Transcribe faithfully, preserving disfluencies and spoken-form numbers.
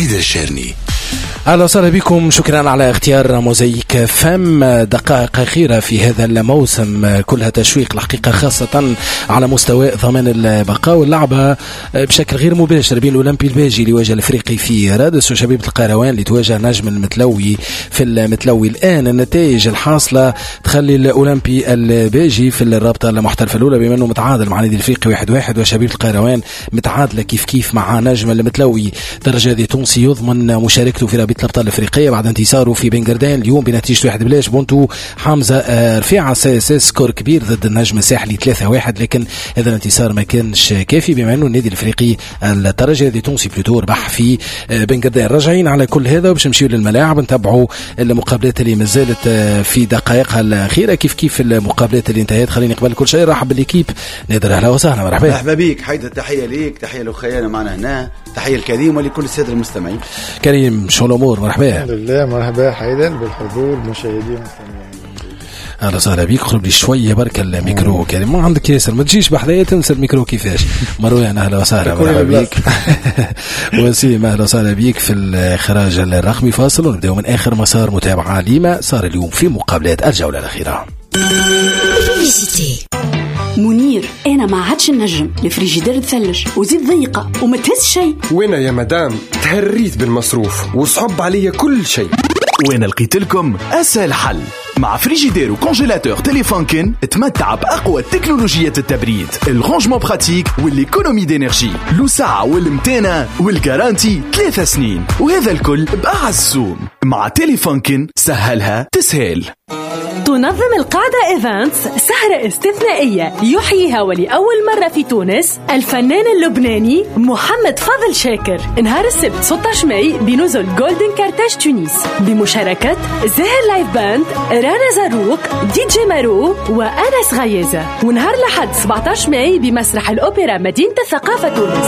حيدر الشرني. أهلا وسهلا بكم، شكرا على اختيار موزايك فم. دقائق أخيرة في هذا الموسم كلها تشويق الحقيقة، خاصة على مستوى ضمان البقاء، واللعبة بشكل غير مباشر بين الأولمبي الباجي اللي واجه الأفريقي في رادس وشبيبة القيروان اللي تواجه نجم المتلوي في المتلوي. الآن النتائج الحاصلة تخلي الأولمبي الباجي في الرابطة المحترفة الأولى بما أنه متعادل مع نادي الأفريقي واحد واحد، وشبيبة القيروان متعادلة كيف كيف مع نجم المتلوي. درجة دي تونسي يضمن مشاركته في رابطة الأبطال الأفريقية بعد انتصاره في بنغردان اليوم بنتيجة واحد بلاش. بونتو حمزة رفيعة سكور كبير ضد النجم الساحلي ثلاثة واحد، لكن هذا الانتصار ما كانش كافي بما أنه النادي الأفريقي الترجي دي تونسي بلوتو ربح في بنغردان. راجعين على كل هذا وباش نمشيو للملاعب نتابعوا المقابلات اللي مازالت في دقائقها الأخيرة كيف كيف المقابلات اللي انتهت. خليني قبل كل شيء رحب بالليكيب. نادر أهلا وسهلا. مرحبا. مرحبا بيك حيدر، تحية ليك، تحية لأخيانا معنا هنا، تحية الكريم ولكل السادة المستمعين. كريم شو الأمور؟ مرحبا. الحمد لله. مرحبا حيدر بالحضور المشاهدين والمستمعين. اهلا وسهلا بيك. خرب لي شويه برك الميكرو كريم، ما عندك ياسر، ما تجيش بحذايا تنسى الميكرو كيفاش. مروان اهلا وسهلا. مرحبا بيك. وسيم اهلا وسهلا بيك في الخراج الرقمي. فاصل ونبداو من اخر مسار متابعه لما صار اليوم في مقابلات الجوله الاخيره. منير انا ما عادش النجم، الفريجيدير تثلج وزيد ضيقه وما تهز شيء. وين يا مدام؟ تهريت بالمصروف وصعب علي كل شيء. وين لقيت لكم اسهل حل مع فريجيدير وكونجيلاتور تيليفونكن. تمتع باقوى تكنولوجيات التبريد، الرانجمون براتيك والايكونومي دينيرجي، الوسعه والمتانه والجارانتي ثلاثة سنين، وهذا الكل باعز سوم. مع تيليفونكن سهلها تسهل. تنظم القاعدة إيفانتس سهرة استثنائية يحييها ولأول مرة في تونس الفنان اللبناني محمد فاضل شاكر، نهار السبت ستة عشر ماي بنزل جولدن كارتاج تونس بمشاركة زاهر لايف باند، رانا زاروق، دي جي مارو وأنس غيازة. ونهار لحد سبعة عشر ماي بمسرح الأوبرا مدينة الثقافة تونس.